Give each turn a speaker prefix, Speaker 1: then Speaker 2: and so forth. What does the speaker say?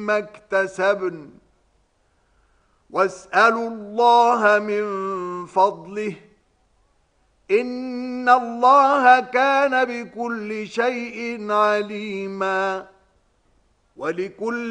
Speaker 1: ما اكتسبن واسألوا الله من فضله إن الله كان بكل شيء عليما ولكل